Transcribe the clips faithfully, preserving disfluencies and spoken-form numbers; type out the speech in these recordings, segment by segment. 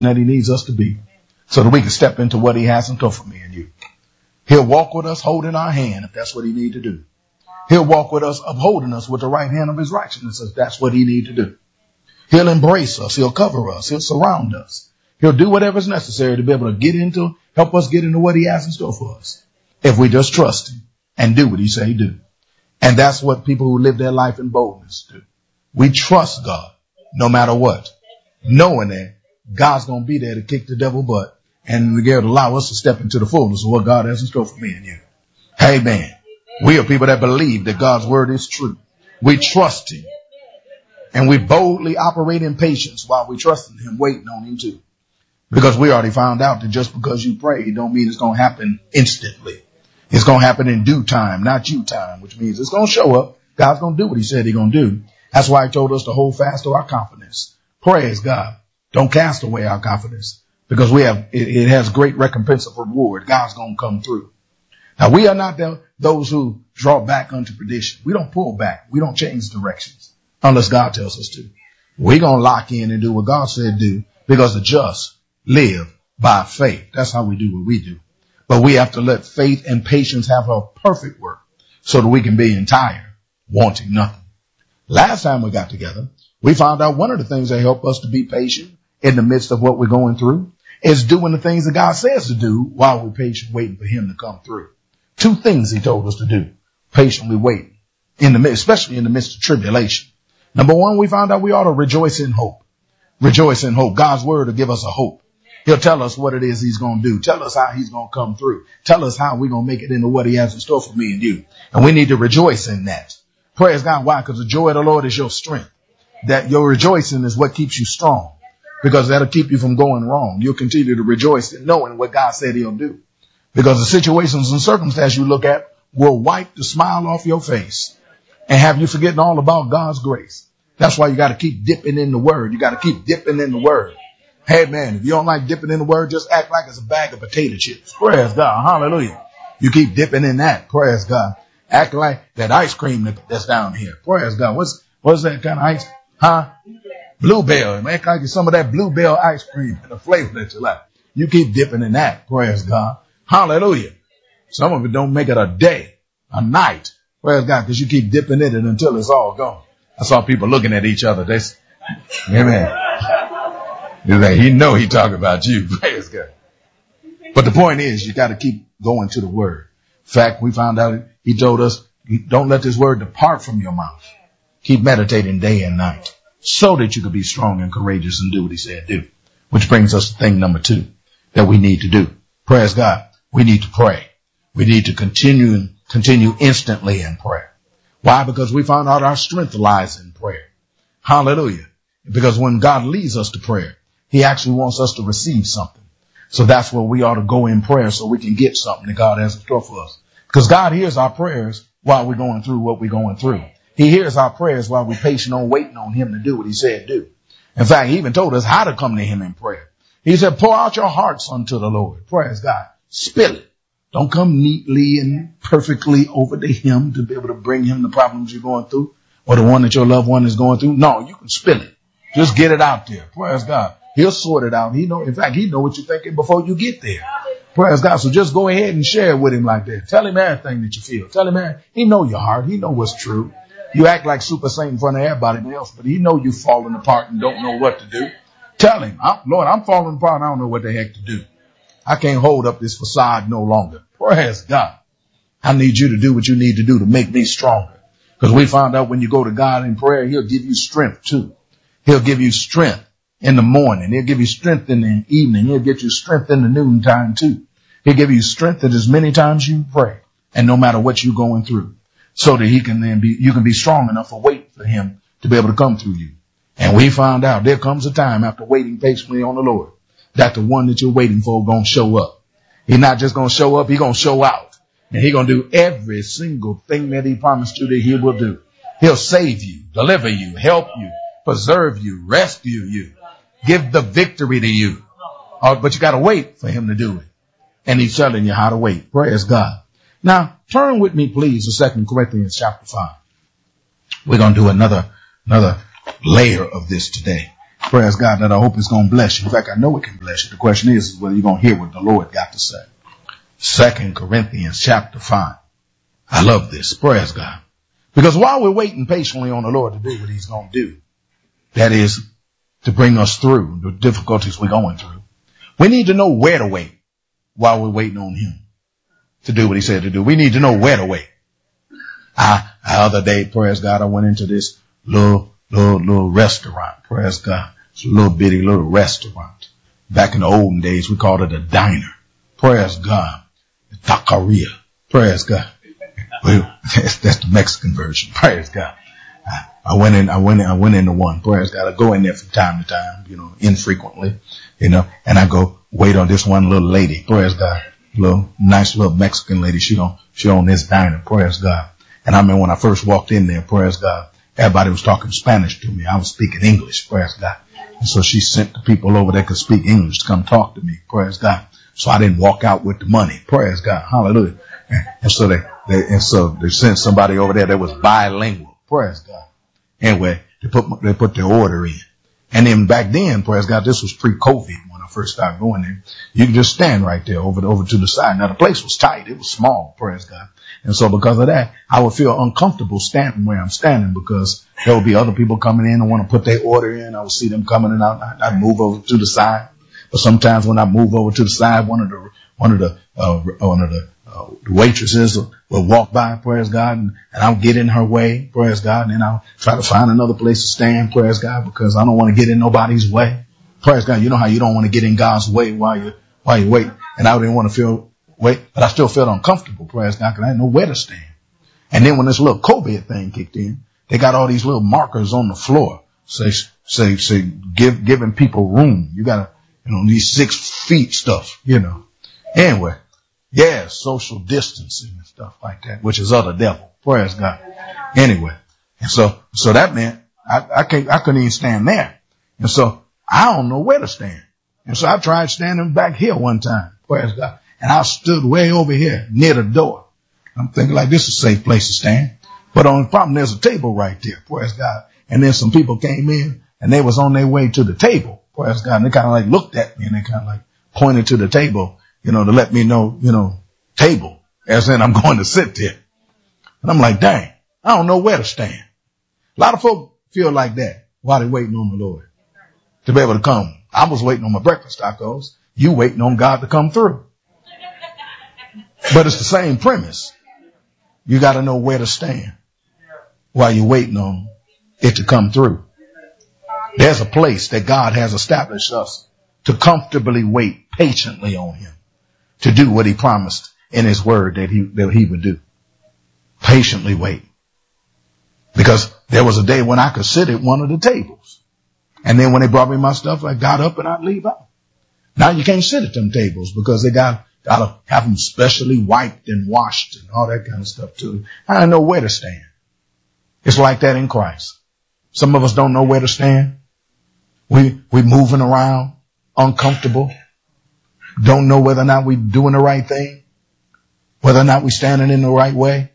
that he needs us to be so that we can step into what he has in store for me and you. He'll walk with us holding our hand if that's what he need to do. He'll walk with us upholding us with the right hand of his righteousness if that's what he need to do. He'll embrace us. He'll cover us. He'll surround us. He'll do whatever is necessary to be able to get into, help us get into what he has in store for us if we just trust him and do what he say do. And that's what people who live their life in boldness do. We trust God no matter what, knowing that God's going to be there to kick the devil butt and to allow us to step into the fullness of what God has in store for me and you. Amen. We are people that believe that God's word is true. We trust him. And we boldly operate in patience while we trust in him, waiting on him too. Because we already found out that just because you pray, it don't mean it's going to happen instantly. It's going to happen in due time, not you time, which means it's going to show up. God's going to do what he said he's going to do. That's why he told us to hold fast to our confidence. Praise God. Don't cast away our confidence because we have, it, it has great recompense of reward. God's going to come through. Now, we are not the, those who draw back unto perdition. We don't pull back. We don't change directions unless God tells us to. We're going to lock in and do what God said do because the just live by faith. That's how we do what we do. But we have to let faith and patience have a perfect work so that we can be entire, wanting nothing. Last time we got together, we found out one of the things that help us to be patient in the midst of what we're going through is doing the things that God says to do while we're patient, waiting for him to come through. Two things he told us to do. Patiently waiting, in the midst, especially in the midst of tribulation. Number one, we found out we ought to rejoice in hope. Rejoice in hope. God's word will give us a hope. He'll tell us what it is he's going to do. Tell us how he's going to come through. Tell us how we're going to make it into what he has in store for me and you. And we need to rejoice in that. Praise God. Why? Because the joy of the Lord is your strength. That your rejoicing is what keeps you strong. Because that'll keep you from going wrong. You'll continue to rejoice in knowing what God said he'll do. Because the situations and circumstances you look at will wipe the smile off your face and have you forgetting all about God's grace. That's why you got to keep dipping in the word. You got to keep dipping in the word. Hey, man, if you don't like dipping in the word, just act like it's a bag of potato chips. Praise God. Hallelujah. You keep dipping in that. Praise God. Act like that ice cream that's down here. Praise God. What's, what's that kind of ice? Huh? Bluebell. Act like it's some of that Bluebell ice cream and the flavor that you like. You keep dipping in that. Praise God. Hallelujah. Some of it don't make it a day, a night. Praise God. Because you keep dipping in it until it's all gone. I saw people looking at each other. They, amen. Like, he know he talking about you. Praise God. But the point is, you got to keep going to the word. In fact, we found out he told us, don't let this word depart from your mouth. Keep meditating day and night so that you can be strong and courageous and do what he said do. Which brings us to thing number two that we need to do. Praise God. We need to pray. We need to continue, continue instantly in prayer. Why? Because we found out our strength lies in prayer. Hallelujah. Because when God leads us to prayer, he actually wants us to receive something. So that's where we ought to go in prayer so we can get something that God has in store for us. Because God hears our prayers while we're going through what we're going through. He hears our prayers while we're patient on waiting on him to do what he said do. In fact, he even told us how to come to him in prayer. He said, pour out your hearts unto the Lord. Praise God. Spill it. Don't come neatly and perfectly over to him to be able to bring him the problems you're going through or the one that your loved one is going through. No, you can spill it. Just get it out there. Praise God. He'll sort it out. He know, in fact, he know what you're thinking before you get there. Praise God. So just go ahead and share it with him like that. Tell him everything that you feel. Tell him everything. He know your heart. He know what's true. You act like super saint in front of everybody else, but he know you falling apart and don't know what to do. Tell him, I'm, Lord, I'm falling apart and I don't know what the heck to do. I can't hold up this facade no longer. Praise God. I need you to do what you need to do to make me stronger. Because we found out when you go to God in prayer, he'll give you strength too. He'll give you strength in the morning. He'll give you strength in the evening. He'll get you strength in the noontime too. He'll give you strength at as many times you pray and no matter what you're going through so that he can then be, you can be strong enough to wait for him to be able to come through you. And we found out there comes a time after waiting patiently on the Lord that the one that you're waiting for going to show up. He's not just going to show up. He's going to show out and he's going to do every single thing that he promised you that he will do. He'll save you, deliver you, help you, preserve you, rescue you, give the victory to you. Uh, but you got to wait for him to do it. And he's telling you how to wait. Praise God. Now, turn with me, please, to Second Corinthians chapter five. We're going to do another, another layer of this today. Praise God, that I hope it's going to bless you. In fact, I know it can bless you. The question is, is whether you're going to hear what the Lord got to say. Second Corinthians chapter five. I love this. Praise God. Because while we're waiting patiently on the Lord to do what he's going to do, that is to bring us through the difficulties we're going through, we need to know where to wait while we're waiting on him to do what he said to do. We need to know where to wait. I, the other day, praise God, I went into this little, little, little restaurant. Praise God. It's a little bitty little restaurant. Back in the olden days, we called it a diner. Praise God. The taqueria. Praise God. Well, that's, that's the Mexican version. Praise God. I, I went in, I went in, I went into one. Praise God. I go in there from time to time, you know, infrequently, you know, and I go wait on this one little lady. Praise God. Little, nice little Mexican lady. She on, she on this diner. Praise God. And I remember when I first walked in there, praise God, everybody was talking Spanish to me. I was speaking English, praise God. And so she sent the people over that could speak English to come talk to me, praise God. So I didn't walk out with the money, praise God, hallelujah. And, and so they, they, and so they sent somebody over there that was bilingual, praise God. Anyway, they put, they put their order in. And then back then, praise God, this was pre-COVID when I first started going there. You could just stand right there over, over to the side. Now the place was tight. It was small, praise God. And so because of that, I would feel uncomfortable standing where I'm standing because there would be other people coming in and want to put their order in. I would see them coming and out. I'd move over to the side. But sometimes when I move over to the side, one of the, one of the, uh, one of the, uh, waitresses will walk by, praise God, and, and I'll get in her way, praise God, and then I'll try to find another place to stand, praise God, because I don't want to get in nobody's way. Praise God. You know how you don't want to get in God's way while you, while you wait. And I didn't want to feel wait, but I still felt uncomfortable, praise God, because I didn't know where to stand. And then when this little COVID thing kicked in, they got all these little markers on the floor, say, say, say, give, giving people room. You gotta, you know, these six feet stuff, you know. Anyway, yeah, social distancing and stuff like that, which is other devil, praise God. Anyway, and so, so that meant I, I can't, I couldn't even stand there. And so I don't know where to stand. And so I tried standing back here one time, praise God. And I stood way over here near the door. I'm thinking like this is a safe place to stand. But on the problem, there's a table right there, praise God. And then some people came in and they was on their way to the table, praise God. And they kind of like looked at me and they kind of like pointed to the table, you know, to let me know, you know, table, as in I'm going to sit there. And I'm like, dang, I don't know where to stand. A lot of folk feel like that while they're waiting on the Lord to be able to come. I was waiting on my breakfast tacos. You waiting on God to come through. But it's the same premise. You got to know where to stand while you're waiting on it to come through. There's a place that God has established us to comfortably wait patiently on him to do what he promised in his word that he, that he would do. Patiently wait. Because there was a day when I could sit at one of the tables. And then when they brought me my stuff, I got up and I'd leave out. Now you can't sit at them tables because they got Gotta have them specially wiped and washed and all that kind of stuff too. I don't know where to stand. It's like that in Christ. Some of us don't know where to stand. We, we moving around, uncomfortable. Don't know whether or not we're doing the right thing. Whether or not we're standing in the right way.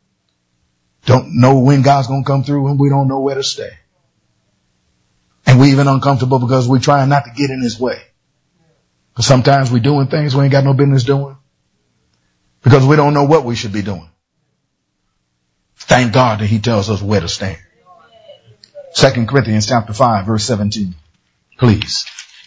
Don't know when God's going to come through and we don't know where to stay. And we even uncomfortable because we're trying not to get in his way. Because sometimes we're doing things we ain't got no business doing because we don't know what we should be doing. Thank God that he tells us where to stand. Second Corinthians chapter five, verse seventeen. Please.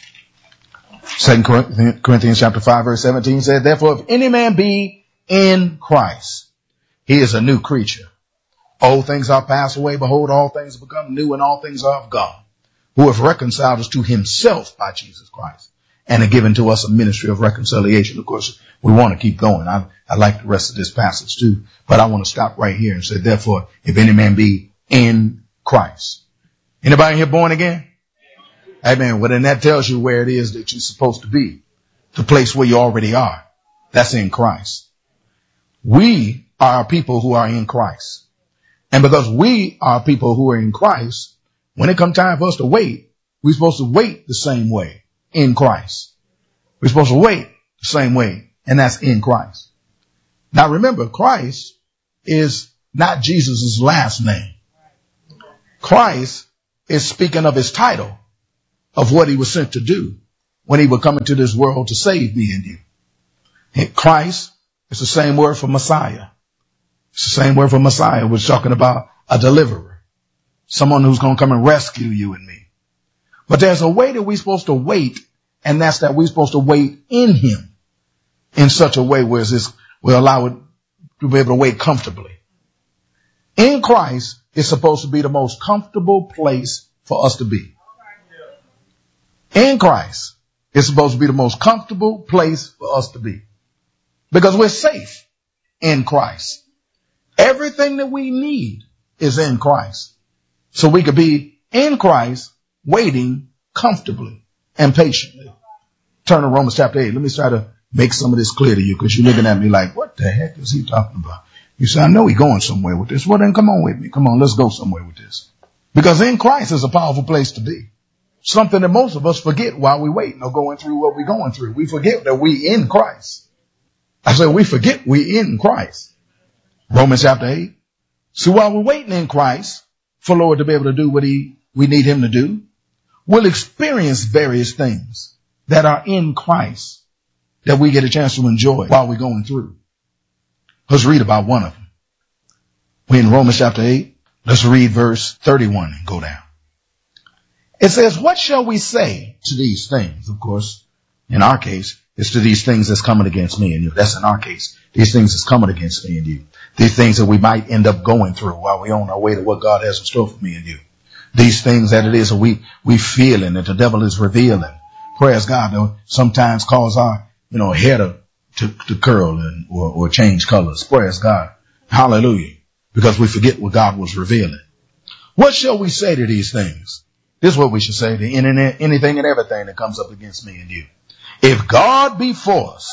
Second Corinthians chapter five, verse seventeen says, therefore, if any man be in Christ, he is a new creature. Old things are passed away. Behold, all things become new and all things are of God, who have reconciled us to himself by Jesus Christ. And have given to us a ministry of reconciliation. Of course, we want to keep going. I, I like the rest of this passage too. But I want to stop right here and say, therefore, if any man be in Christ. Anybody here born again? Amen. Well, then that tells you where it is that you're supposed to be. The place where you already are. That's in Christ. We are people who are in Christ. And because we are people who are in Christ, when it comes time for us to wait, we're supposed to wait the same way. In Christ. We're supposed to wait the same way, and that's in Christ. Now remember, Christ is not Jesus' last name. Christ is speaking of his title. of what he was sent to do when he would come into this world to save me and you. And Christ is the same word for Messiah. It's the same word for Messiah. We're talking about a deliverer, someone who's going to come and rescue you and me. But there's a way that we're supposed to wait, and that's that we're supposed to wait in him in such a way where this will allow it to be able to wait comfortably. In Christ is supposed to be the most comfortable place for us to be. In Christ is supposed to be the most comfortable place for us to be. Because we're safe in Christ. Everything that we need is in Christ. So we could be in Christ waiting comfortably and patiently. Turn to Romans chapter eight. Let me try to make some of this clear to you, because you're looking at me like, what the heck is he talking about? You say, I know he's going somewhere with this. Well, then come on with me. Come on, let's go somewhere with this. Because in Christ is a powerful place to be. Something that most of us forget while we wait or going through what we're going through. We forget that we in Christ. I said, we forget we in Christ. Romans chapter eight. So while we're waiting in Christ for Lord to be able to do what he, we need him to do, we'll experience various things that are in Christ that we get a chance to enjoy while we're going through. Let's read about one of them. We're in Romans chapter eight. Let's read verse thirty-one and go down. It says, what shall we say to these things? Of course, in our case, it's to these things that's coming against me and you. That's in our case. These things that's coming against me and you. These things that we might end up going through while we're on our way to what God has in store for me and you. These things that it is that we, we feeling that the devil is revealing. Praise God, though, sometimes cause our, you know, hair to, to, to curl and, or, or change colors. Praise God. Hallelujah. Because we forget what God was revealing. What shall we say to these things? This is what we should say to any, anything and everything that comes up against me and you. If God be for us,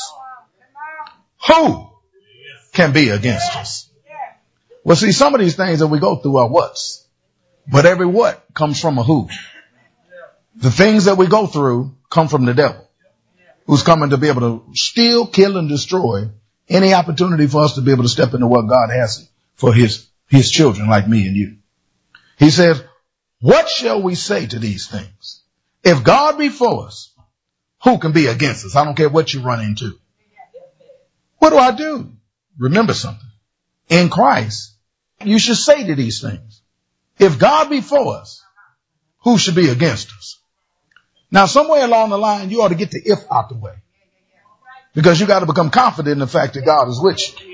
who can be against us? Well, see, some of these things that we go through are whats, but every what comes from a who. The things that we go through come from the devil, who's coming to be able to steal, kill, and destroy any opportunity for us to be able to step into what God has for his, his children like me and you. He says, what shall we say to these things? If God be for us, who can be against us? I don't care what you run into. What do I do? Remember something. In Christ, you should say to these things, if God be for us, who should be against us? Now, somewhere along the line, you ought to get the if out the way. Because you got to become confident in the fact that God is with you.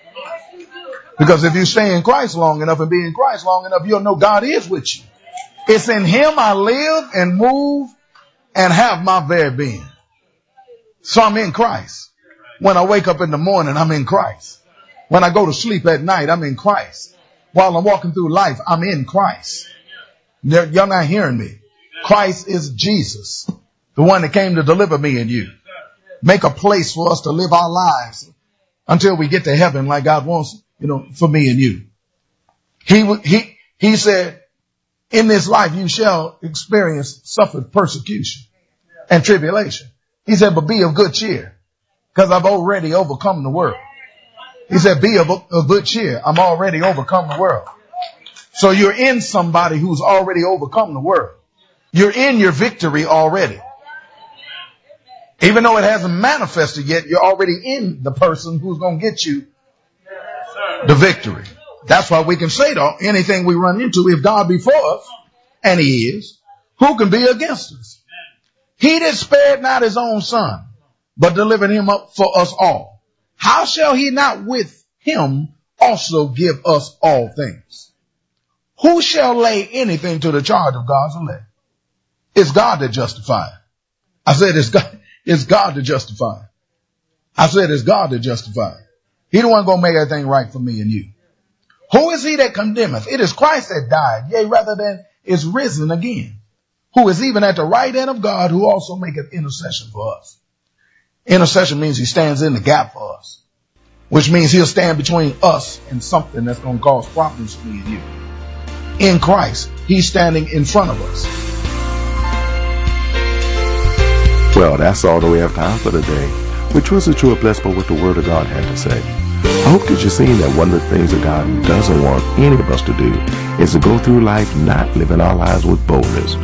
Because if you stay in Christ long enough and be in Christ long enough, you'll know God is with you. It's in him I live and move and have my very being. So I'm in Christ. When I wake up in the morning, I'm in Christ. When I go to sleep at night, I'm in Christ. While I'm walking through life, I'm in Christ. You're not hearing me. Christ is Jesus, the one that came to deliver me and you. Make a place for us to live our lives until we get to heaven like God wants, you know, for me and you. He, he, he said, in this life you shall experience suffered persecution and tribulation. He said, but be of good cheer, because I've already overcome the world. He said, be of a good cheer. I'm already overcome the world. So you're in somebody who's already overcome the world. You're in your victory already. Even though it hasn't manifested yet, you're already in the person who's going to get you the victory. That's why we can say to anything we run into, if God be for us, and he is, who can be against us? He that spared not his own son, but delivered him up for us all. How shall he not with him also give us all things? Who shall lay anything to the charge of God's elect? It's God that justifies. I said it's God, it's God that justifies. I said it's God that justifies. He the one gonna make everything right for me and you. Who is he that condemneth? It is Christ that died, yea, rather than is risen again, who is even at the right hand of God, who also maketh intercession for us. Intercession means he stands in the gap for us, which means he'll stand between us and something that's going to cause problems for me and you. In Christ, he's standing in front of us. Well, that's all that we have time for today. We trust that you are blessed by what the Word of God had to say. I hope that you're seeing that one of the things that God doesn't want any of us to do is to go through life not living our lives with boldness.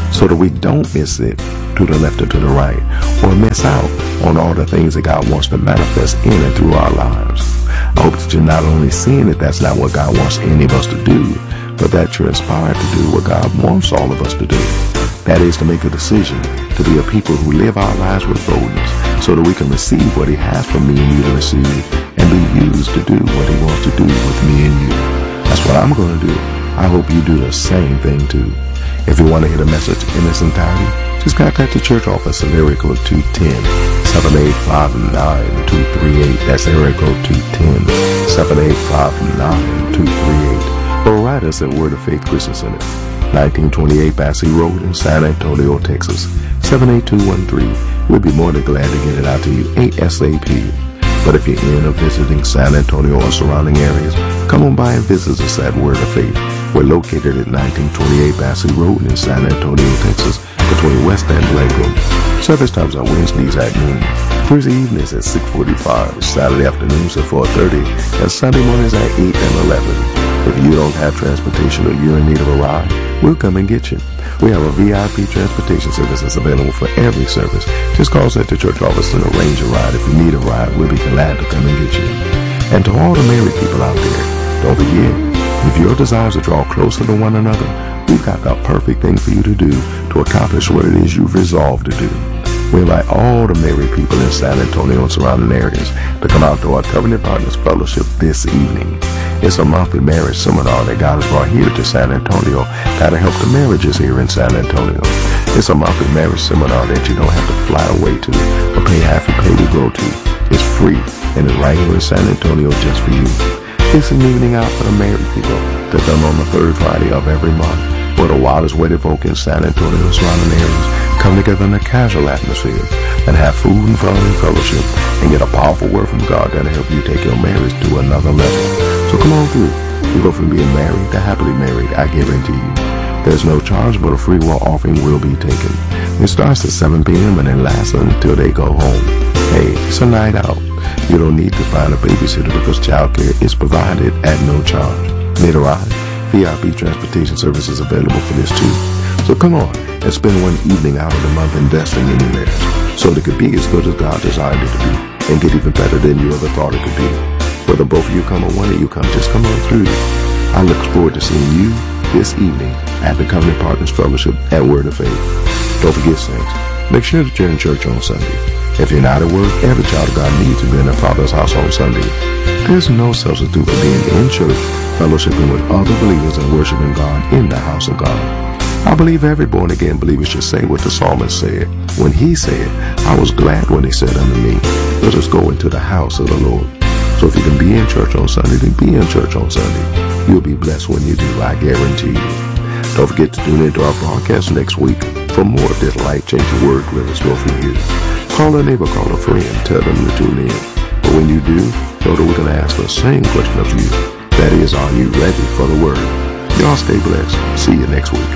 so that we don't miss it to the left or to the right, or miss out on all the things that God wants to manifest in and through our lives. I hope that you're not only seeing that that's not what God wants any of us to do, but that you're inspired to do what God wants all of us to do. That is to make a decision to be a people who live our lives with boldness so that we can receive what he has for me and you to receive and be used to do what he wants to do with me and you. That's what I'm going to do. I hope you do the same thing too. If you want to hear the message in its entirety, just contact the church office at area code two one zero, seven eight five nine, two three eight. That's area code two one zero, seven eight five nine, two three eight. Or write us at Word of Faith Christian Center, nineteen twenty-eight Bassey Road in San Antonio, Texas, seven eight two one three. We'd be more than glad to get it out to you ASAP. But if you're in or visiting San Antonio or surrounding areas, come on by and visit us at Word of Faith. We're located at nineteen twenty-eight Bassey Road in San Antonio, Texas, between West and Blanco. Service times are Wednesdays at noon, Thursday evenings at six forty-five, Saturday afternoons at four thirty, and Sunday mornings at eight and eleven. If you don't have transportation or you're in need of a ride, we'll come and get you. We have a V I P transportation service that's available for every service. Just call us at the church office and arrange a ride. If you need a ride, we'll be glad to come and get you. And to all the married people out there, don't forget, if your desires to draw closer to one another, we've got the perfect thing for you to do to accomplish what it is you've resolved to do. We invite all the married people in San Antonio and surrounding areas to come out to our Covenant Partners Fellowship this evening. It's a monthly marriage seminar that God has brought here to San Antonio that'll help the marriages here in San Antonio. It's a monthly marriage seminar that you don't have to fly away to or pay half your pay to go to. It's free and it's right here in San Antonio just for you. It's an evening out for the married people that's done on the third Friday of every month, where the wildest wedded folk in San Antonio and surrounding areas come together in a casual atmosphere and have food and fun and fellowship and get a powerful word from God that'll help you take your marriage to another level. So come on through. You go from being married to happily married, I guarantee you. There's no charge, but a free will offering will be taken. It starts at seven p.m. and it lasts until they go home. Hey, it's a night out. You don't need to find a babysitter because childcare is provided at no charge. Need a ride? V I P transportation service is available for this too. So come on and spend one evening out of the month investing in your marriage so that it could be as good as God designed it to be and get even better than you ever thought it could be. Whether both of you come or one of you come, just come on through. I look forward to seeing you this evening at the Covenant Partners Fellowship at Word of Faith. Don't forget, saints, make sure that you're in church on Sunday. If you're not at work, every child of God needs to be in their Father's house on Sunday. There's no substitute for being in church, fellowshipping with other believers and worshiping God in the house of God. I believe every born-again believer should say what the psalmist said when he said, I was glad when they said unto me, let us go into the house of the Lord. So if you can be in church on Sunday, then be in church on Sunday. You'll be blessed when you do, I guarantee you. Don't forget to tune into our broadcast next week for more of this life-changing word with us go for you. Call a neighbor, call a friend, tell them to tune in. But when you do, know that we're going to ask the same question of you. That is, are you ready for the word? Y'all stay blessed. See you next week.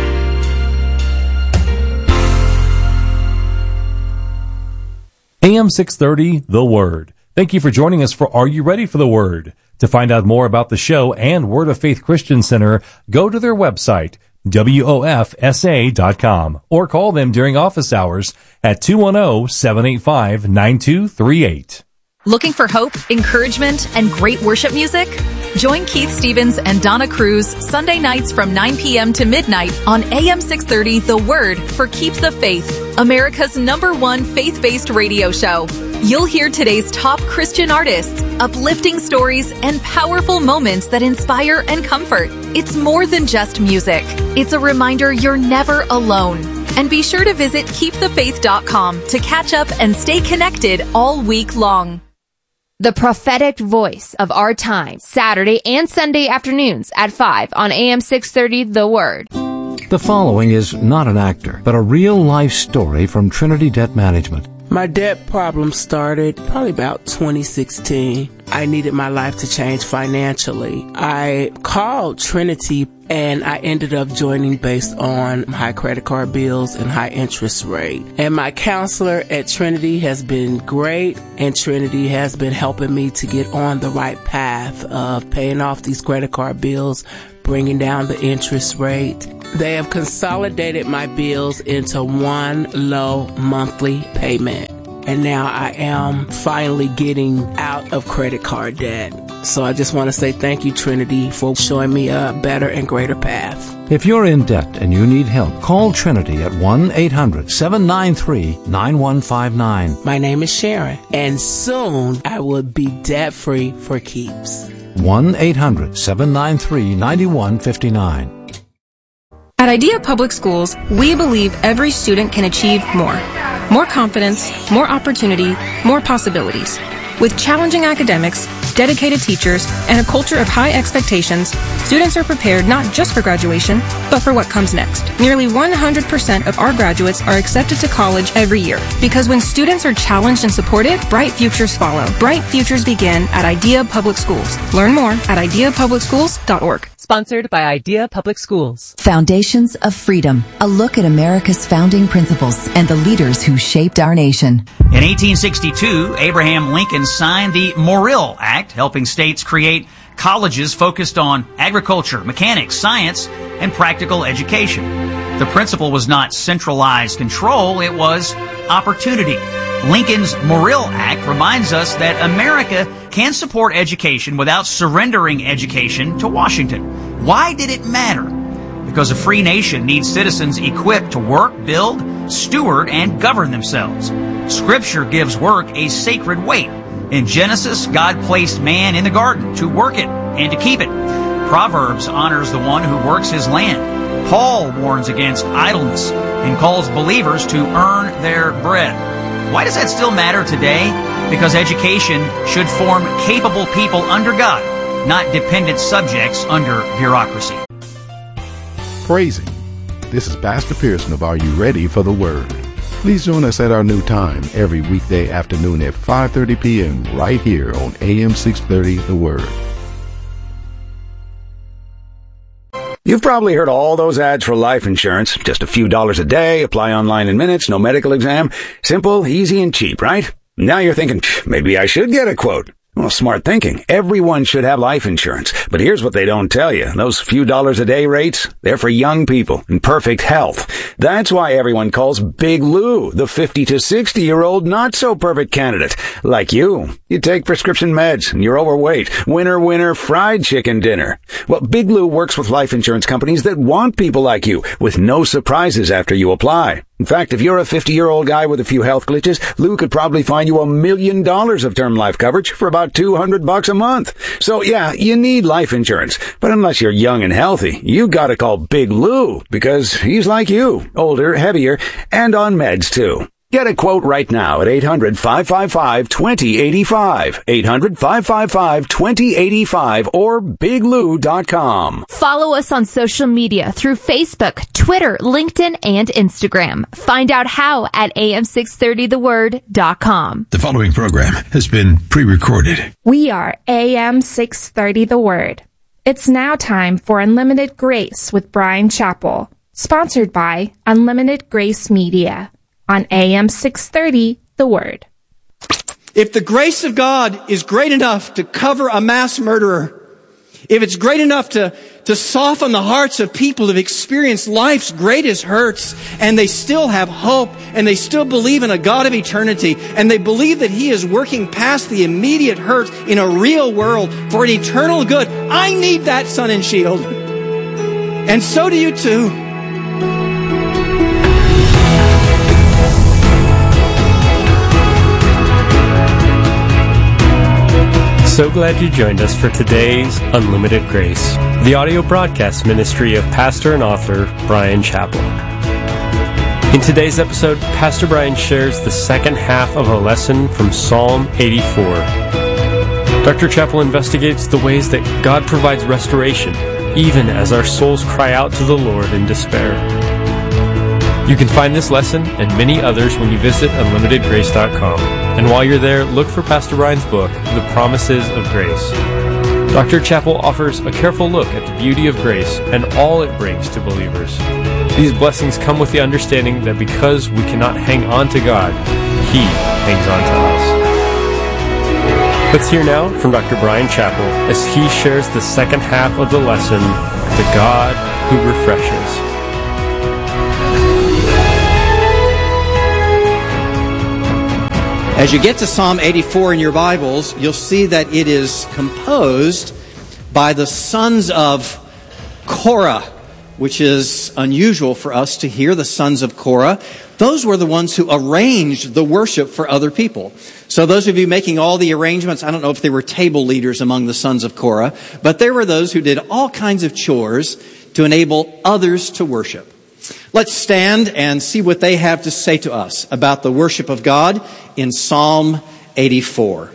A M six thirty, The Word. Thank you for joining us for Are You Ready for the Word? To find out more about the show and Word of Faith Christian Center, go to their website, W O F S A dot com, or call them during office hours at two one zero, seven eight five, nine two three eight. Looking for hope, encouragement, and great worship music? Join Keith Stevens and Donna Cruz Sunday nights from nine p.m. to midnight on A M six thirty The Word for Keep the Faith, America's number one faith-based radio show. You'll hear today's top Christian artists, uplifting stories, and powerful moments that inspire and comfort. It's more than just music. It's a reminder you're never alone. And be sure to visit keep the faith dot com to catch up and stay connected all week long. The prophetic voice of our time, Saturday and Sunday afternoons at five on A M six thirty The Word. The following is not an actor, but a real-life story from Trinity Debt Management. My debt problem started probably about twenty sixteen. I needed my life to change financially. I called Trinity and I ended up joining based on high credit card bills and high interest rate. And my counselor at Trinity has been great, and Trinity has been helping me to get on the right path of paying off these credit card bills, bringing down the interest rate, They have consolidated my bills into one low monthly payment. And now I am finally getting out of credit card debt. So I just want to say thank you, Trinity, for showing me a better and greater path. If you're in debt and you need help, call Trinity at one eight hundred seven nine three nine one five nine. My name is Sharon, and soon I will be debt-free for keeps. one eight hundred seven nine three nine one five nine. At Idea Public Schools, we believe every student can achieve more. More confidence, more opportunity, more possibilities. With challenging academics, dedicated teachers, and a culture of high expectations, students are prepared not just for graduation, but for what comes next. Nearly one hundred percent of our graduates are accepted to college every year. Because when students are challenged and supported, bright futures follow. Bright futures begin at Idea Public Schools. Learn more at idea public schools dot org. Sponsored by Idea Public Schools. Foundations of Freedom, a look at America's founding principles and the leaders who shaped our nation. In eighteen sixty-two, Abraham Lincoln signed the Morrill Act, helping states create colleges focused on agriculture, mechanics, science, and practical education. The principle was not centralized control, it was opportunity. Lincoln's Morrill Act reminds us that America can support education without surrendering education to Washington. Why did it matter? Because a free nation needs citizens equipped to work, build, steward, and govern themselves. Scripture gives work a sacred weight. In Genesis, God placed man in the garden to work it and to keep it. Proverbs honors the one who works his land. Paul warns against idleness and calls believers to earn their bread. Why does that still matter today? Because education should form capable people under God, not dependent subjects under bureaucracy. Praising. This is Pastor Pearson of Are You Ready for the Word? Please join us at our new time every weekday afternoon at five thirty p.m. right here on A M six thirty The Word. You've probably heard all those ads for life insurance. Just a few dollars a day, apply online in minutes, no medical exam. Simple, easy, and cheap, right? Now you're thinking, maybe I should get a quote. Well, smart thinking. Everyone should have life insurance. But here's what they don't tell you. Those few dollars a day rates, they're for young people in perfect health. That's why everyone calls Big Lou the fifty to sixty year old not so perfect candidate. Like you. You take prescription meds and you're overweight. Winner, winner, fried chicken dinner. Well, Big Lou works with life insurance companies that want people like you with no surprises after you apply. In fact, if you're a fifty-year-old guy with a few health glitches, Lou could probably find you a million dollars of term life coverage for about two hundred bucks a month. So yeah, you need life insurance. But unless you're young and healthy, you gotta call Big Lou because he's like you, older, heavier, and on meds too. Get a quote right now at eight hundred, five five five, two zero eight five, eight hundred, five five five, two zero eight five, or big lou dot com. Follow us on social media through Facebook, Twitter, LinkedIn, and Instagram. Find out how at A M six thirty the word dot com. The following program has been pre-recorded. We are A M six thirty The Word. It's now time for Unlimited Grace with Brian Chappell, sponsored by Unlimited Grace Media. On A M six thirty, The Word. If the grace of God is great enough to cover a mass murderer, if it's great enough to, to soften the hearts of people who've experienced life's greatest hurts, and they still have hope, and they still believe in a God of eternity, and they believe that He is working past the immediate hurt in a real world for an eternal good, I need that sun and shield. And so do you too. So glad you joined us for today's Unlimited Grace, the audio broadcast ministry of pastor and author Brian Chappell. In today's episode, Pastor Brian shares the second half of a lesson from Psalm eighty-four. Doctor Chappell investigates the ways that God provides restoration, even as our souls cry out to the Lord in despair. You can find this lesson and many others when you visit unlimited grace dot com. And while you're there, look for Pastor Brian's book, The Promises of Grace. Doctor Chappell offers a careful look at the beauty of grace and all it brings to believers. These blessings come with the understanding that because we cannot hang on to God, He hangs on to us. Let's hear now from Doctor Brian Chappell as he shares the second half of the lesson, The God Who Refreshes. As you get to Psalm eighty-four in your Bibles, you'll see that it is composed by the sons of Korah, which is unusual for us to hear, the sons of Korah. Those were the ones who arranged the worship for other people. So those of you making all the arrangements, I don't know if they were table leaders among the sons of Korah, but there were those who did all kinds of chores to enable others to worship. Let's stand and see what they have to say to us about the worship of God in Psalm eighty-four.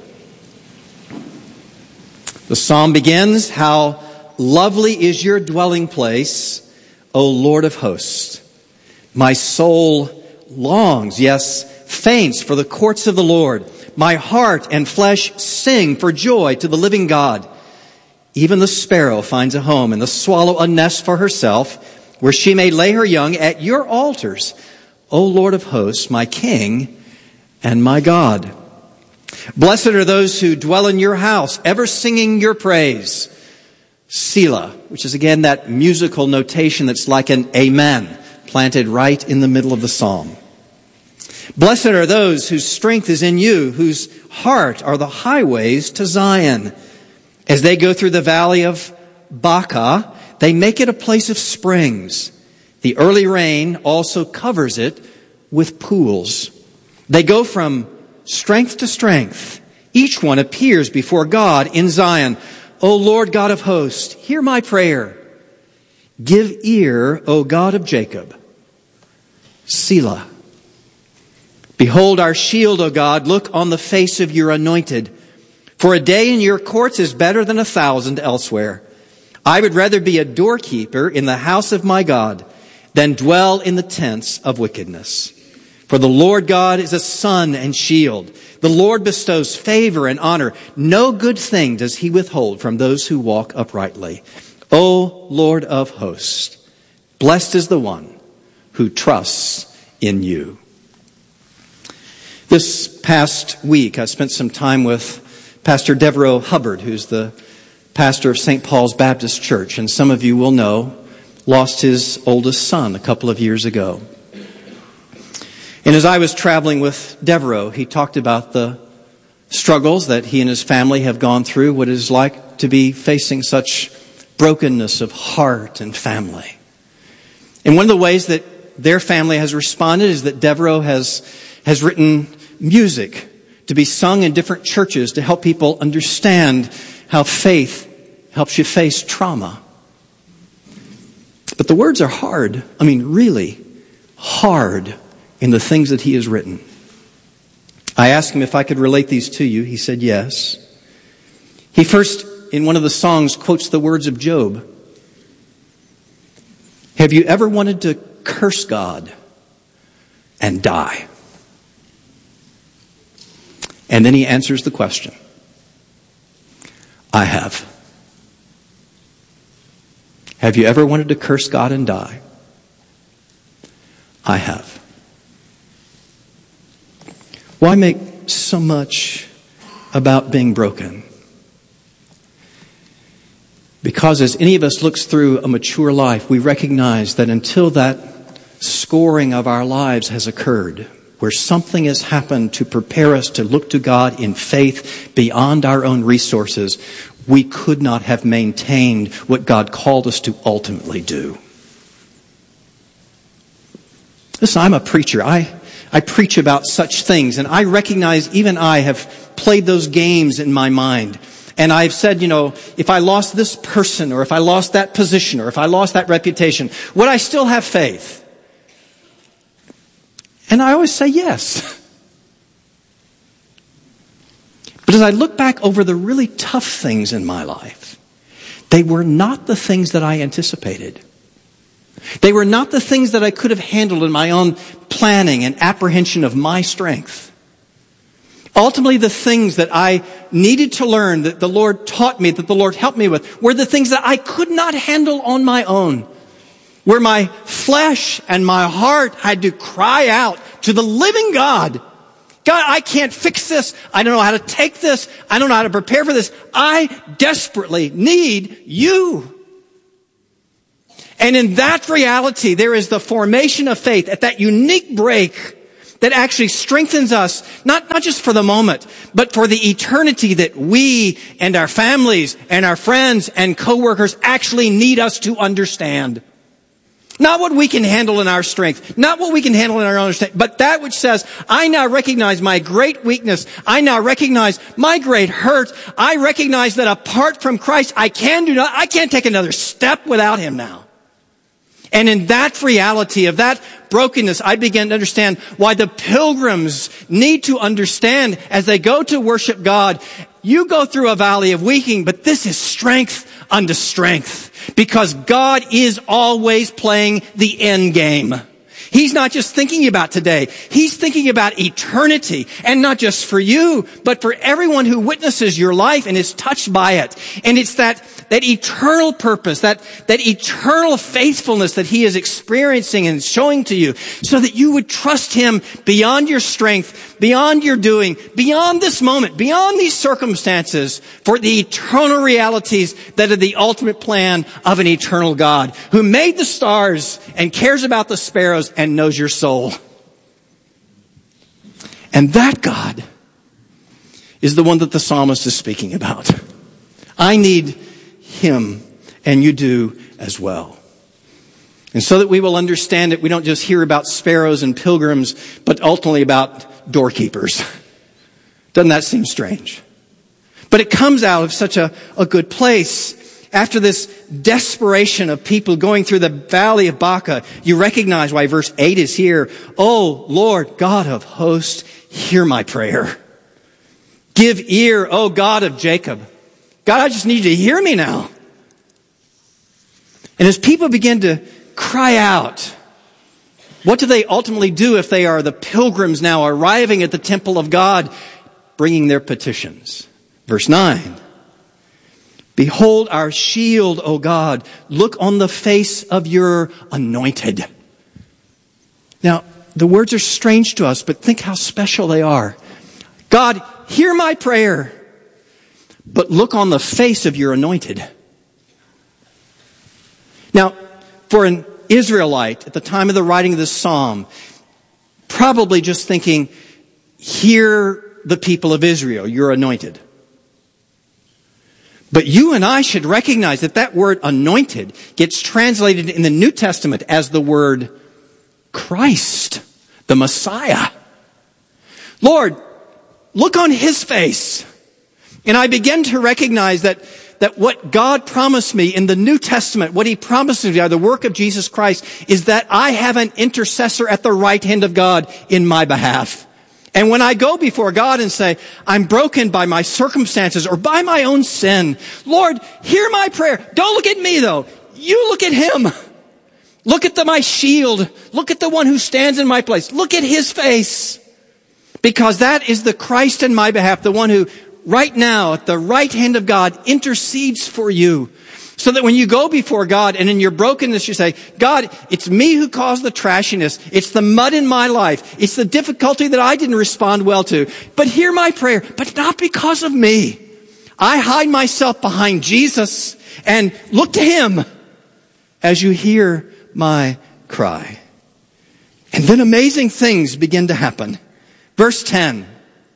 The psalm begins, "How lovely is your dwelling place, O Lord of hosts. My soul longs, yes, faints for the courts of the Lord. My heart and flesh sing for joy to the living God. Even the sparrow finds a home and the swallow a nest for herself, where she may lay her young at your altars, O Lord of hosts, my King and my God. Blessed are those who dwell in your house, ever singing your praise." Selah, which is again that musical notation that's like an amen, planted right in the middle of the psalm. Blessed are those whose strength is in you, whose heart are the highways to Zion. As they go through the valley of Baca, they make it a place of springs. The early rain also covers it with pools. They go from strength to strength. Each one appears before God in Zion. O Lord God of hosts, hear my prayer. Give ear, O God of Jacob. Selah. Behold our shield, O God. Look on the face of your anointed. For a day in your courts is better than a thousand elsewhere. I would rather be a doorkeeper in the house of my God than dwell in the tents of wickedness. For the Lord God is a sun and shield. The Lord bestows favor and honor. No good thing does he withhold from those who walk uprightly. O Lord of hosts, blessed is the one who trusts in you. This past week, I spent some time with Pastor Devereaux Hubbard, who's the pastor of Saint Paul's Baptist Church, and some of you will know, lost his oldest son a couple of years ago. And as I was traveling with Devereaux, he talked about the struggles that he and his family have gone through, what it is like to be facing such brokenness of heart and family. And one of the ways that their family has responded is that Devereaux has, has written music to be sung in different churches to help people understand how faith helps you face trauma. But the words are hard. I mean, really hard in the things that he has written. I asked him if I could relate these to you. He said yes. He first, in one of the songs, quotes the words of Job. Have you ever wanted to curse God and die? And then he answers the question. I have. Have you ever wanted to curse God and die? I have. Why make so much about being broken? Because as any of us looks through a mature life, we recognize that until that scoring of our lives has occurred, where something has happened to prepare us to look to God in faith beyond our own resources, we could not have maintained what God called us to ultimately do. Listen, I'm a preacher. I, I preach about such things, and I recognize even I have played those games in my mind. And I've said, you know, if I lost this person, or if I lost that position, or if I lost that reputation, would I still have faith? And I always say yes. But as I look back over the really tough things in my life, they were not the things that I anticipated. They were not the things that I could have handled in my own planning and apprehension of my strength. Ultimately, the things that I needed to learn, that the Lord taught me, that the Lord helped me with, were the things that I could not handle on my own. Where my flesh and my heart had to cry out to the living God. God, I can't fix this. I don't know how to take this. I don't know how to prepare for this. I desperately need you. And in that reality, there is the formation of faith at that unique break that actually strengthens us, not, not just for the moment, but for the eternity that we and our families and our friends and coworkers actually need us to understand. Not what we can handle in our strength, not what we can handle in our own strength, but that which says, I now recognize my great weakness. I now recognize my great hurt. I recognize that apart from Christ, I can do not, I can't take another step without Him now. And in that reality of that brokenness, I began to understand why the pilgrims need to understand as they go to worship God, you go through a valley of weakening, but this is strength unto strength. Because God is always playing the end game. He's not just thinking about today. He's thinking about eternity. And not just for you, but for everyone who witnesses your life and is touched by it. And it's that, that eternal purpose, that, that eternal faithfulness that He is experiencing and showing to you, so that you would trust Him beyond your strength, beyond your doing, beyond this moment, beyond these circumstances, for the eternal realities that are the ultimate plan of an eternal God who made the stars and cares about the sparrows and knows your soul. And that God is the one that the psalmist is speaking about. I need Him, and you do as well. And so that we will understand it, we don't just hear about sparrows and pilgrims, but ultimately about doorkeepers. Doesn't that seem strange? But it comes out of such a, a good place. After this desperation of people going through the valley of Baca, you recognize why verse eight is here. Oh, Lord God of hosts, hear my prayer. Give ear, O God of Jacob. God, I just need you to hear me now. And as people begin to cry out, what do they ultimately do if they are the pilgrims now arriving at the temple of God, bringing their petitions? Verse nine. Behold our shield, O God. Look on the face of your anointed. Now, the words are strange to us, but think how special they are. God, hear my prayer, but look on the face of your anointed. Now, for an Israelite at the time of the writing of this psalm, probably just thinking, hear the people of Israel, you're anointed. But you and I should recognize that that word anointed gets translated in the New Testament as the word Christ, the Messiah. Lord, look on His face. And I begin to recognize that, that what God promised me in the New Testament, what He promised me by the work of Jesus Christ, is that I have an intercessor at the right hand of God in my behalf. And when I go before God and say, I'm broken by my circumstances or by my own sin, Lord, hear my prayer. Don't look at me though. You look at Him. Look at the, my shield. Look at the one who stands in my place. Look at His face. Because that is the Christ in my behalf, the one who right now at the right hand of God intercedes for you. So that when you go before God and in your brokenness you say, God, it's me who caused the trashiness. It's the mud in my life. It's the difficulty that I didn't respond well to. But hear my prayer, but not because of me. I hide myself behind Jesus and look to Him as you hear my cry. And then amazing things begin to happen. Verse ten.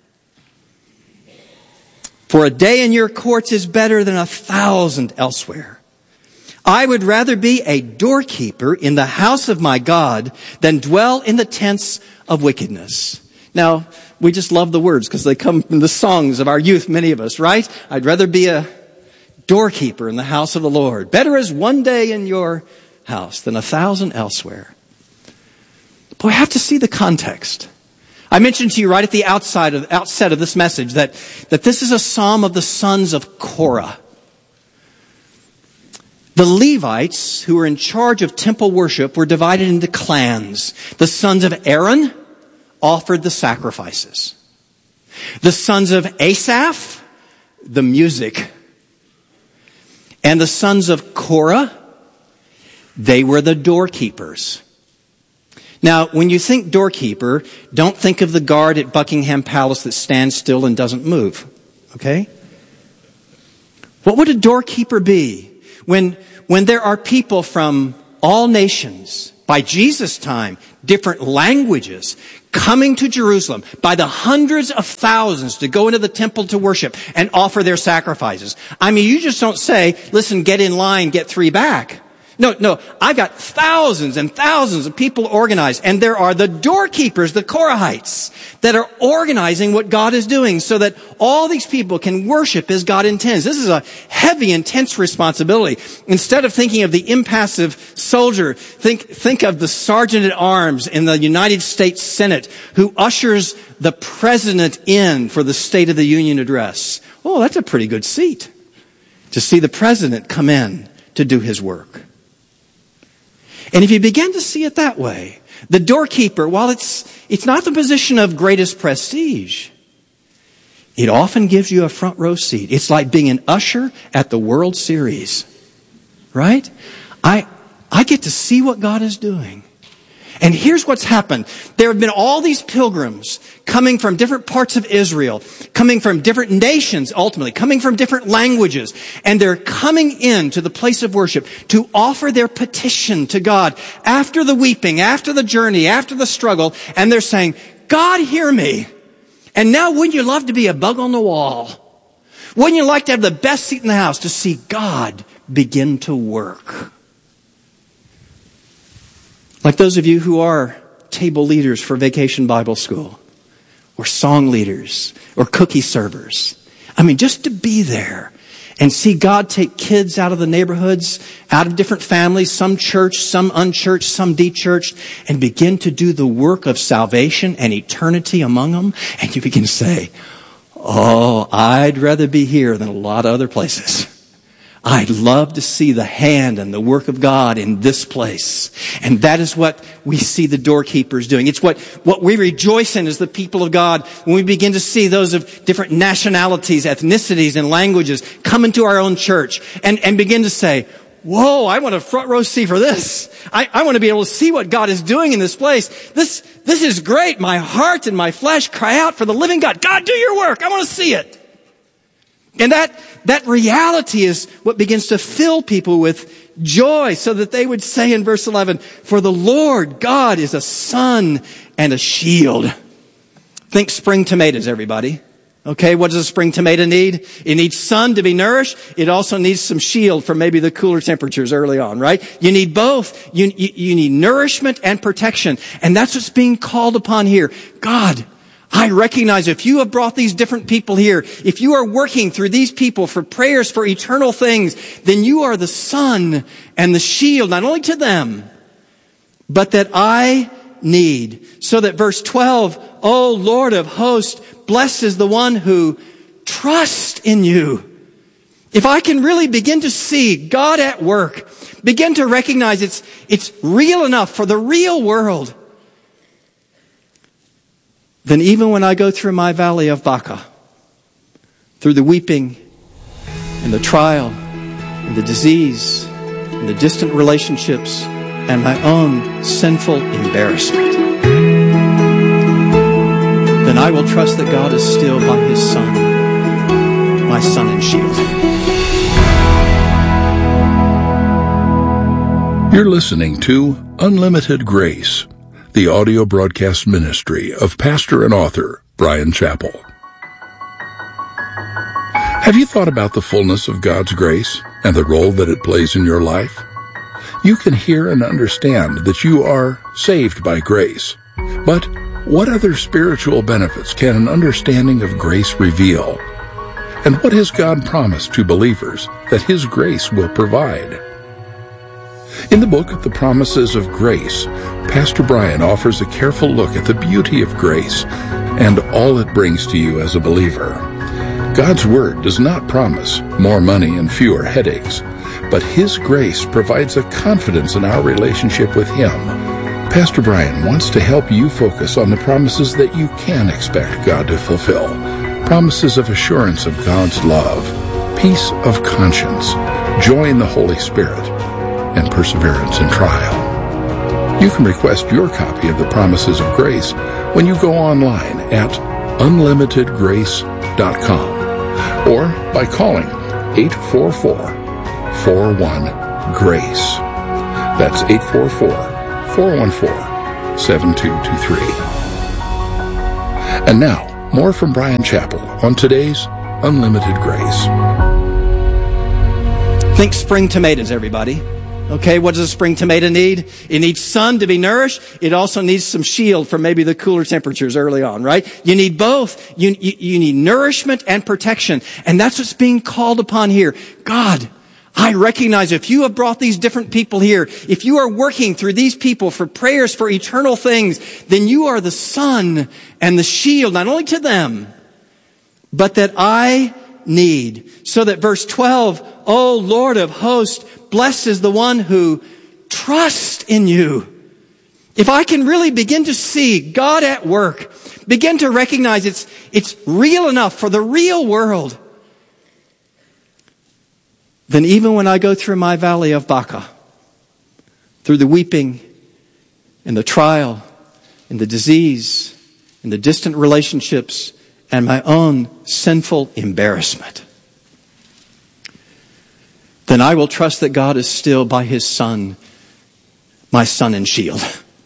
For a day in your courts is better than a thousand elsewhere. I would rather be a doorkeeper in the house of my God than dwell in the tents of wickedness. Now, we just love the words because they come from the songs of our youth, many of us, right? I'd rather be a doorkeeper in the house of the Lord. Better is one day in your house than a thousand elsewhere. But we have to see the context. I mentioned to you right at the outside of, outset of this message that, that this is a psalm of the sons of Korah. The Levites, who were in charge of temple worship, were divided into clans. The sons of Aaron offered the sacrifices. The sons of Asaph, the music. And the sons of Korah, they were the doorkeepers. Now, when you think doorkeeper, don't think of the guard at Buckingham Palace that stands still and doesn't move. Okay? What would a doorkeeper be when, when there are people from all nations, by Jesus' time, different languages, coming to Jerusalem by the hundreds of thousands to go into the temple to worship and offer their sacrifices. I mean, you just don't say, listen, get in line, get three back. No, no, I've got thousands and thousands of people organized, and there are the doorkeepers, the Korahites, that are organizing what God is doing so that all these people can worship as God intends. This is a heavy, intense responsibility. Instead of thinking of the impassive soldier, think, think of the sergeant at arms in the United States Senate who ushers the president in for the State of the Union address. Oh, that's a pretty good seat to see the president come in to do his work. And if you begin to see it that way, the doorkeeper, while it's, it's not the position of greatest prestige, it often gives you a front row seat. It's like being an usher at the World Series, right? I, I get to see what God is doing. And here's what's happened. There have been all these pilgrims coming from different parts of Israel, coming from different nations, ultimately, coming from different languages. And they're coming in to the place of worship to offer their petition to God after the weeping, after the journey, after the struggle. And they're saying, God, hear me. And now wouldn't you love to be a bug on the wall? Wouldn't you like to have the best seat in the house to see God begin to work? Like those of you who are table leaders for Vacation Bible School, or song leaders, or cookie servers. I mean, just to be there and see God take kids out of the neighborhoods, out of different families, some church, some unchurched, some de-churched, and begin to do the work of salvation and eternity among them. And you begin to say, oh, I'd rather be here than a lot of other places. I'd love to see the hand and the work of God in this place. And that is what we see the doorkeepers doing. It's what, what we rejoice in as the people of God when we begin to see those of different nationalities, ethnicities, and languages come into our own church and, and begin to say, whoa, I want a front row seat for this. I, I want to be able to see what God is doing in this place. This, this is great. My heart and my flesh cry out for the living God. God, do your work. I want to see it. And that, that reality is what begins to fill people with joy so that they would say in verse eleven, for the Lord God is a sun and a shield. Think spring tomatoes, everybody. Okay, what does a spring tomato need? It needs sun to be nourished. It also needs some shield from maybe the cooler temperatures early on, right? You need both. You, you, you need nourishment and protection. And that's what's being called upon here. God, I recognize if you have brought these different people here, if you are working through these people for prayers for eternal things, then you are the sun and the shield, not only to them, but that I need. So that verse twelve, O Lord of hosts, blessed is the one who trusts in you. If I can really begin to see God at work, begin to recognize it's, it's real enough for the real world, then even when I go through my valley of Baca, through the weeping and the trial and the disease and the distant relationships and my own sinful embarrassment, then I will trust that God is still by His Son, my sun and shield. You're listening to Unlimited Grace, the audio broadcast ministry of pastor and author Bryan Chapell. Have you thought about the fullness of God's grace and the role that it plays in your life? You can hear and understand that you are saved by grace. But what other spiritual benefits can an understanding of grace reveal? And what has God promised to believers that His grace will provide? In the book, The Promises of Grace, Pastor Bryan offers a careful look at the beauty of grace and all it brings to you as a believer. God's Word does not promise more money and fewer headaches, but His grace provides a confidence in our relationship with Him. Pastor Bryan wants to help you focus on the promises that you can expect God to fulfill. Promises of assurance of God's love, peace of conscience, joy in the Holy Spirit, and perseverance in trial. You can request your copy of the Promises of Grace when you go online at unlimited grace dot com or by calling eight four four, four one, GRACE. That's eight four four, four one four, seven two two three. And now, more from Bryan Chapell on today's Unlimited Grace. Think spring tomatoes, everybody. Okay, what does a spring tomato need? It needs sun to be nourished. It also needs some shield from maybe the cooler temperatures early on, right? You need both. You, you, you need nourishment and protection. And that's what's being called upon here. God, I recognize if you have brought these different people here, if you are working through these people for prayers for eternal things, then you are the sun and the shield, not only to them, but that I need. So that verse twelve, O Lord of hosts, blessed is the one who trusts in you. If I can really begin to see God at work, begin to recognize it's, it's real enough for the real world, then even when I go through my valley of Baca, through the weeping and the trial and the disease and the distant relationships and my own sinful embarrassment, then I will trust that God is still by His Son, my sun and shield,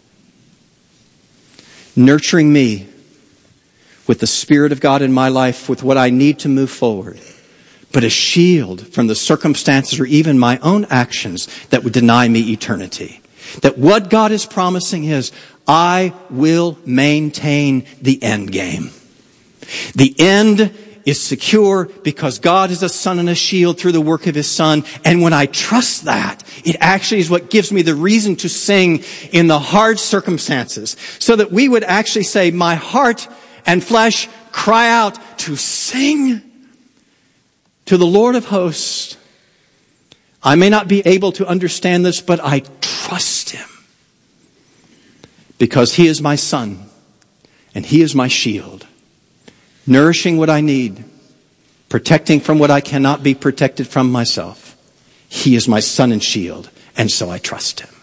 nurturing me with the Spirit of God in my life, with what I need to move forward, but a shield from the circumstances or even my own actions that would deny me eternity. That what God is promising is, I will maintain the end game. The end is secure because God is a sun and a shield through the work of His Son. And when I trust that, it actually is what gives me the reason to sing in the hard circumstances. So that we would actually say, my heart and flesh cry out to sing to the Lord of hosts. I may not be able to understand this, but I trust Him. Because He is my sun and He is my shield. Nourishing what I need, protecting from what I cannot be protected from myself. He is my sun and shield, and so I trust Him.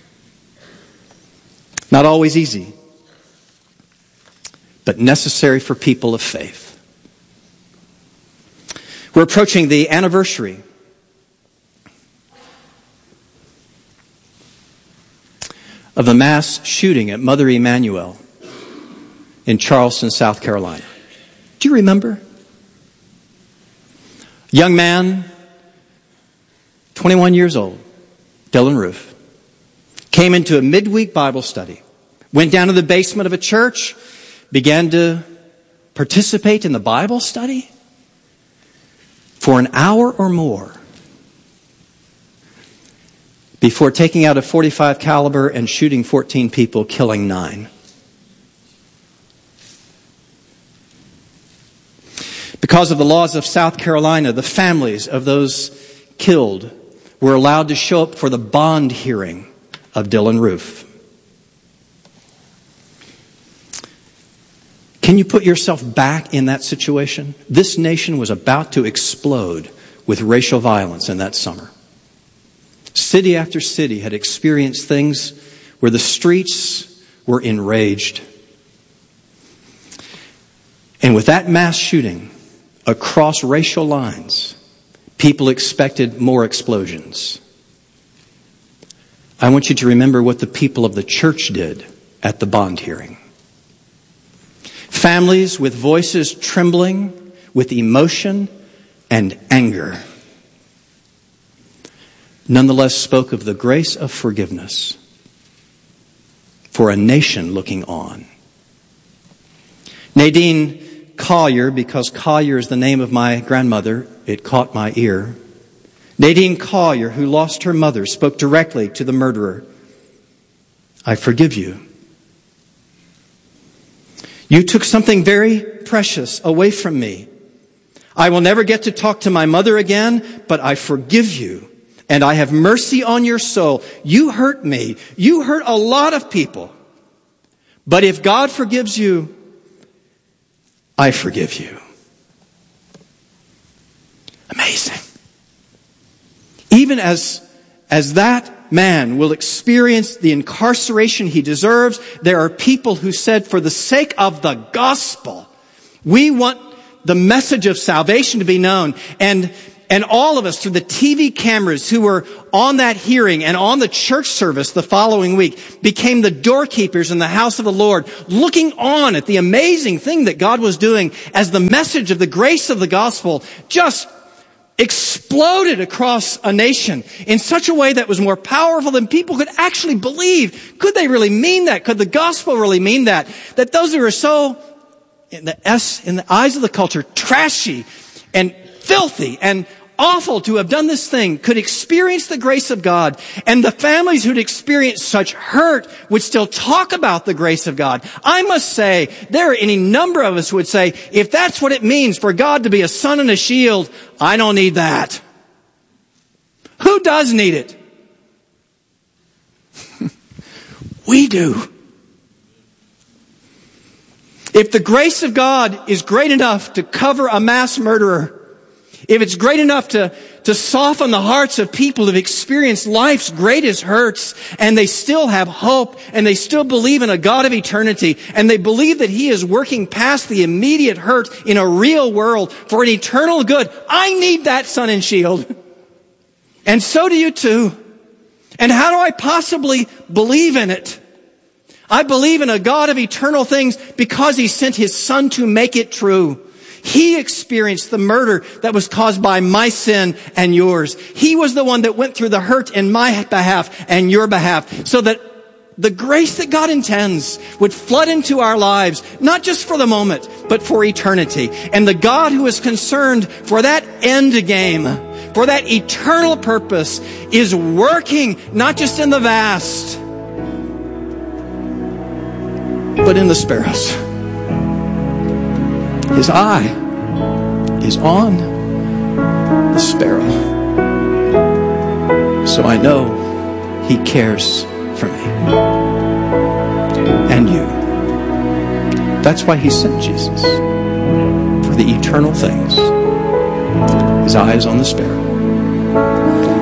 Not always easy, but necessary for people of faith. We're approaching the anniversary of the mass shooting at Mother Emanuel in Charleston, South Carolina. Do you remember? Young man, twenty-one years old, Dylan Roof, came into a midweek Bible study, went down to the basement of a church, began to participate in the Bible study for an hour or more before taking out a forty-five caliber and shooting fourteen people, killing nine. Because of the laws of South Carolina, the families of those killed were allowed to show up for the bond hearing of Dylan Roof. Can you put yourself back in that situation? This nation was about to explode with racial violence in that summer. City after city had experienced things where the streets were enraged. And with that mass shooting across racial lines, people expected more explosions. I want you to remember what the people of the church did at the bond hearing. Families with voices trembling with emotion and anger nonetheless spoke of the grace of forgiveness for a nation looking on. Nadine Collier, because Collier is the name of my grandmother, it caught my ear. Nadine Collier, who lost her mother, spoke directly to the murderer. I forgive you. You took something very precious away from me. I will never get to talk to my mother again, but I forgive you. And I have mercy on your soul. You hurt me. You hurt a lot of people. But if God forgives you, I forgive you. Amazing. Even as, as that man will experience the incarceration he deserves, there are people who said, for the sake of the gospel, we want the message of salvation to be known. And And all of us through the T V cameras who were on that hearing and on the church service the following week became the doorkeepers in the house of the Lord, looking on at the amazing thing that God was doing as the message of the grace of the gospel just exploded across a nation in such a way that was more powerful than people could actually believe. Could they really mean that? Could the gospel really mean that? That those who are so, in the S, in the eyes of the culture, trashy and filthy and awful to have done this thing could experience the grace of God, and the families who'd experienced such hurt would still talk about the grace of God. I must say, there are any number of us who would say, if that's what it means for God to be a sun and a shield, I don't need that. Who does need it? We do. If the grace of God is great enough to cover a mass murderer, if it's great enough to, to soften the hearts of people who've experienced life's greatest hurts, and they still have hope, and they still believe in a God of eternity, and they believe that He is working past the immediate hurt in a real world for an eternal good, I need that sun and shield. And so do you too. And how do I possibly believe in it? I believe in a God of eternal things because He sent His Son to make it true. He experienced the murder that was caused by my sin and yours. He was the one that went through the hurt in my behalf and your behalf, so that the grace that God intends would flood into our lives, not just for the moment, but for eternity. And the God who is concerned for that end game, for that eternal purpose, is working not just in the vast, but in the sparrows. His eye is on the sparrow. So I know He cares for me and you. That's why He sent Jesus, for the eternal things. His eye is on the sparrow.